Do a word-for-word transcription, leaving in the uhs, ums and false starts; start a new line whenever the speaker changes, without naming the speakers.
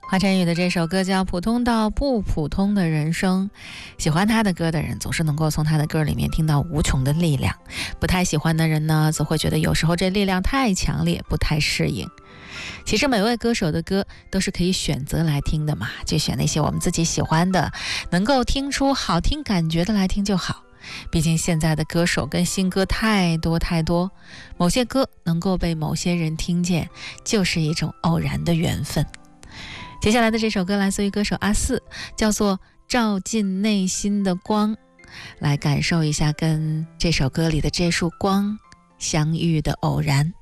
华晨宇的这首歌叫《普通到不普通的人生》，喜欢他的歌的人总是能够从他的歌里面听到无穷的力量，不太喜欢的人呢，则会觉得有时候这力量太强烈，不太适应。其实每位歌手的歌都是可以选择来听的嘛，就选那些我们自己喜欢的，能够听出好听感觉的来听就好。毕竟现在的歌手跟新歌太多太多，某些歌能够被某些人听见，就是一种偶然的缘分。接下来的这首歌来自于歌手阿四，叫做《照进内心的光》，来感受一下跟这首歌里的这束光相遇的偶然。